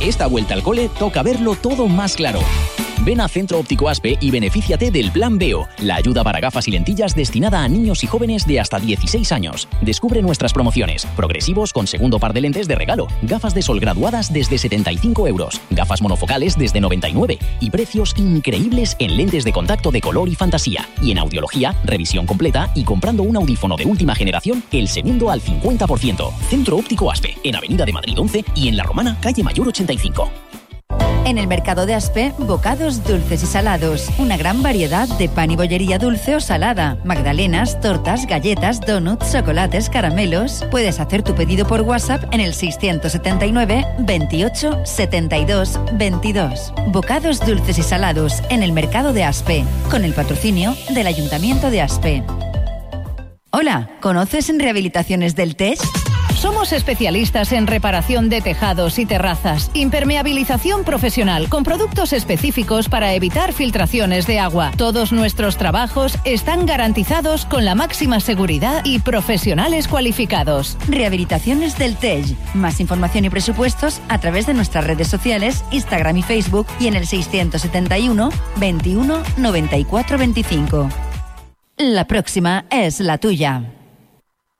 Esta vuelta al cole toca verlo todo más claro. Ven a Centro Óptico Aspe y benefíciate del Plan Veo, la ayuda para gafas y lentillas destinada a niños y jóvenes de hasta 16 años. Descubre nuestras promociones. Progresivos con segundo par de lentes de regalo. Gafas de sol graduadas desde 75 euros. Gafas monofocales desde 99. Y precios increíbles en lentes de contacto de color y fantasía. Y en audiología, revisión completa y comprando un audífono de última generación, el segundo al 50%. Centro Óptico Aspe, en Avenida de Madrid 11 y en La Romana, calle Mayor 85. En el mercado de Aspe, bocados dulces y salados. Una gran variedad de pan y bollería dulce o salada. Magdalenas, tortas, galletas, donuts, chocolates, caramelos. Puedes hacer tu pedido por WhatsApp en el 679 28 72 22. Bocados dulces y salados en el mercado de Aspe. Con el patrocinio del Ayuntamiento de Aspe. Hola, ¿conoces Rehabilitaciones del Tej? Somos especialistas en reparación de tejados y terrazas, impermeabilización profesional con productos específicos para evitar filtraciones de agua. Todos nuestros trabajos están garantizados con la máxima seguridad y profesionales cualificados. Rehabilitaciones del Tej. Más información y presupuestos a través de nuestras redes sociales, Instagram y Facebook y en el 671 21 94 25. La próxima es la tuya.